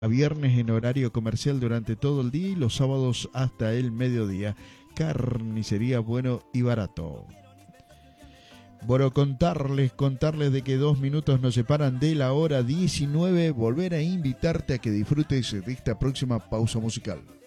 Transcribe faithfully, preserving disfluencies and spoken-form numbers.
a viernes en horario comercial durante todo el día y los sábados hasta el mediodía. Carnicería bueno y barato. Bueno, contarles, contarles de que dos minutos nos separan de la hora diecinueve. Volver a invitarte a que disfrutes de esta próxima pausa musical.